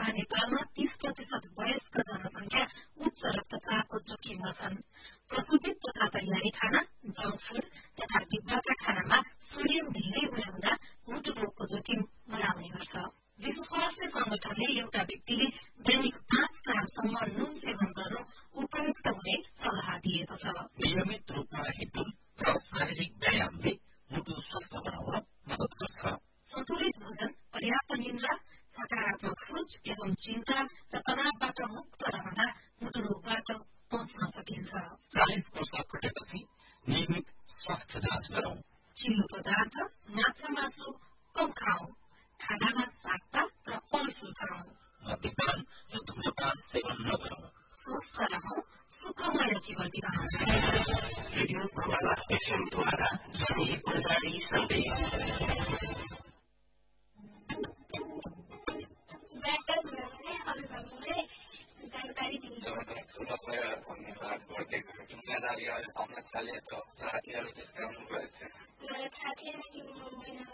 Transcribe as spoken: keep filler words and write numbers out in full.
तथा नेपालमा तीस प्रतिशत वयस्क जनसंख्या उच्च रक्तचापको जोखिममा छन्। प्रशोधित तथा तैयारी खाना, जंक फूड तथा डिब्बाका खानामा सोडियम धेरै हुँदा मुटु रोगको जोखिम बढाउने गर्छ। विश्व स्वास्थ्य संगठनले एउटा व्यक्तिले दैनिक पाँच ग्रामसम्म नुन सेवन गर्नु उपयुक्त हुने सल्लाह दिएको छ। नियमित रूपमा हिँड्नु र शारीरिक व्यायामले मुटु स्वस्थ बनाउन मद्दत गर्छ। सन्तुलित भोजन, पर्याप्त निन्द्रा, सकारात्मक सोच एवं चिन्ता र तनावबाट मुक्त रहँदा मुटु रोगबाट बच्न सकिन्छ। चालिस वर्ष पुगेपछि नियमित स्वास्थ्य जाँच गरौं। चिल्लो पदार्थ, माछा मासु कम खाऊ। खानामा सागपात र फलफूल खाऊ। मद्यपान र धूम्रपान सेवन नगरौं। स्वस्थ रहौं, सुखमय जीवन बिताउँ। रेडियो प्रवाह एफएमद्वारा जनहितको जारी सन्देश। जानकारी जिम्मेदारी सामना थाले तो साथीहरू त्यस काम गरेको थियो। मलाई थाहा थिएन कि म महिना